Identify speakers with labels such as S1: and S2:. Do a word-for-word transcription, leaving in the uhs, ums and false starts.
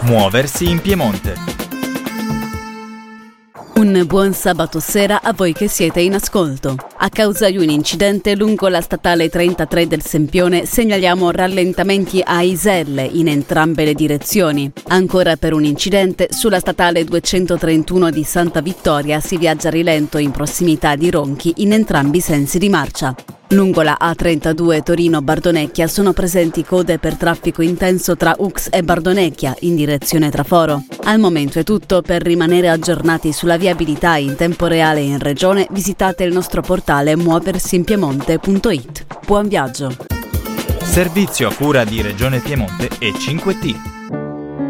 S1: Muoversi in Piemonte.
S2: Un buon sabato sera a voi che siete in ascolto. A causa di un incidente lungo la statale trentatré del Sempione segnaliamo rallentamenti a Iselle in entrambe le direzioni. Ancora per un incidente sulla statale duecentotrentuno di Santa Vittoria si viaggia a rilento in prossimità di Ronchi in entrambi i sensi di marcia. Lungo la A trentadue Torino-Bardonecchia sono presenti code per traffico intenso tra Ux e Bardonecchia in direzione Traforo. Al momento è tutto. Per rimanere aggiornati sulla viabilità in tempo reale in regione visitate il nostro portale muoversinpiemonte punto it. Buon viaggio!
S1: Servizio a cura di Regione Piemonte e cinque T.